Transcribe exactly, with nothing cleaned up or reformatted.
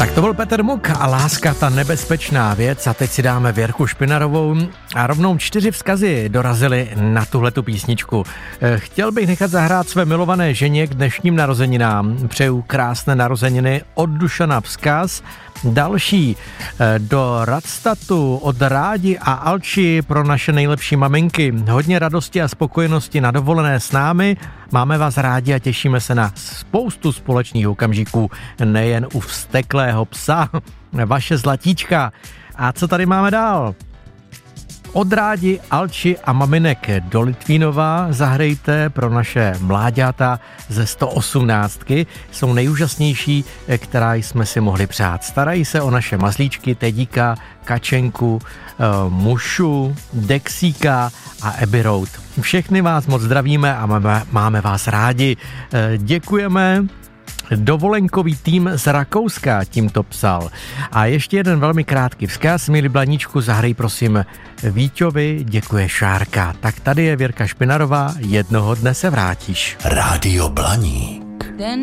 Tak to byl Petr Muk a Láska, ta nebezpečná věc. A teď si dáme Věrku Špinarovou a rovnou čtyři vzkazy dorazily na tuhletu písničku. Chtěl bych nechat zahrát své milované ženě k dnešním narozeninám. Přeju krásné narozeniny od Dušana vzkaz. Další do Radstatu od Rádi a Alči pro naše nejlepší maminky. Hodně radosti a spokojenosti na dovolené s námi. Máme vás rádi a těšíme se na spoustu společných okamžiků, nejen u vzteklého psa. Vaše zlatíčka. A co tady máme dál? Od Rádi, Alči a maminek do Litvínova zahrejte pro naše mláďata ze sto osmnáctky. Jsou nejúžasnější, která jsme si mohli přát. Starají se o naše mazlíčky, Tedíka, Kačenku, Mušu, Dexíka a Abbey Road. Všechny vás moc zdravíme a máme, máme vás rádi. Děkujeme. Dovolenkový tým z Rakouska tímto psal. A ještě jeden velmi krátký vzkaz. Milí Blaníčku, zahrej prosím Víťovi, děkuje Šárka. Tak tady je Věrka Špinarová, jednoho dne se vrátíš. Rádio Blaník.